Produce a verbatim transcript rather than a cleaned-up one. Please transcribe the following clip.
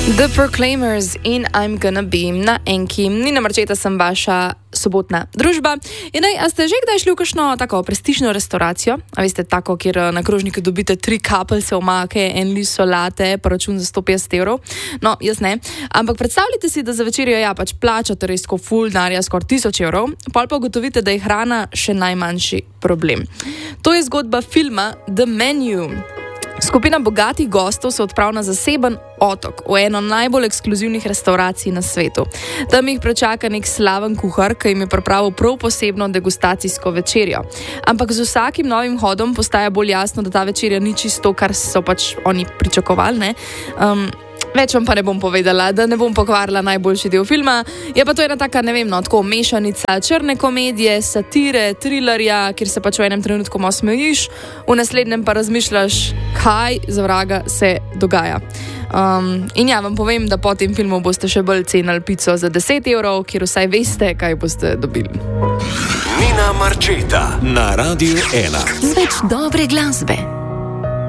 The Proclaimers in I'm Gonna Be na Enki. Nina Marčeta sem vaša sobotna družba. In daj, a ste že kdaj šli v kakšno tako prestižno restauracijo? A veste, tako, kjer na krožniku dobite tri kapelce omake, en list solate, pa račun za sto petdeset evrov? No, jaz ne. Ampak predstavljajte si, da za večerjo ja pač plačate res tako ful denarja, skoraj tisoč evrov, pol pa ugotovite, da je hrana še najmanjši problem. To je zgodba filma The Menu. Skupina bogatih gostov se odpravlja na zaseben otok v eno najbolj ekskluzivnih restauracij na svetu. Tam jih prečaka nek slaven kuhar, ki jim je pripravil prav posebno degustacijsko večerjo. Ampak z vsakim novim hodom postaja bolj jasno, da ta večerja ni čisto, kar so pač oni pričakovali, ne? Um, Več vam pa ne bom povedala, da ne bom pokvarila najboljši del filma. Je pa to ena taka, ne vem, no, tako mešanica črne komedije, satire, thrillerja, kjer se pač v enem trenutku malo smejiš, v naslednjem pa razmišljaš, kaj za vraga se dogaja. Um, in ja, vam povem, da po tem filmu boste še bolj cenili pico za deset evrov, kjer vsaj veste, kaj boste dobili. Nina Marčeta na Radiu ena. Z več dobre glasbe.